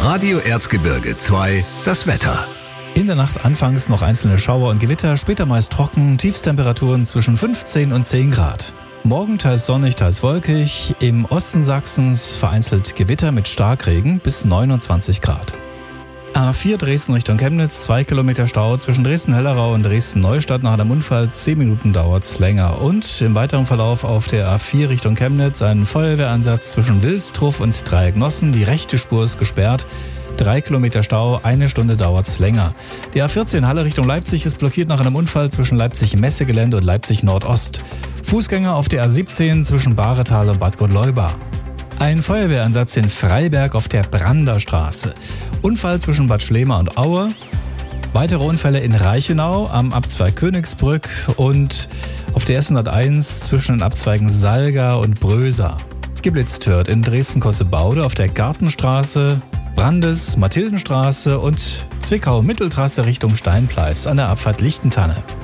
Radio Erzgebirge 2, das Wetter. In der Nacht anfangs noch einzelne Schauer und Gewitter, später meist trocken, Tiefstemperaturen zwischen 15 und 10 Grad. Morgen teils sonnig, teils wolkig, im Osten Sachsens vereinzelt Gewitter mit Starkregen bis 29 Grad. A4 Dresden Richtung Chemnitz, 2 Kilometer Stau zwischen Dresden-Hellerau und Dresden-Neustadt. Nach einem Unfall 10 Minuten dauert's länger. Und im weiteren Verlauf auf der A4 Richtung Chemnitz ein Feuerwehreinsatz zwischen Wilstruff und Dreiecknossen. Die rechte Spur ist gesperrt. 3 Kilometer Stau, 1 Stunde dauert's länger. Die A14 Halle Richtung Leipzig ist blockiert nach einem Unfall zwischen Leipzig-Messegelände und Leipzig-Nordost. Fußgänger auf der A17 zwischen Bahretal und Bad Gottleuba. Ein Feuerwehreinsatz in Freiberg auf der Branderstraße. Unfall zwischen Bad Schlema und Aue. Weitere Unfälle in Reichenau am Abzweig Königsbrück und auf der S101 zwischen den Abzweigen Salga und Bröser. Geblitzt wird in Dresden-Kossebaude auf der Gartenstraße, Brandes, Mathildenstraße und Zwickau-Mitteltrasse Richtung Steinpleis an der Abfahrt Lichtentanne.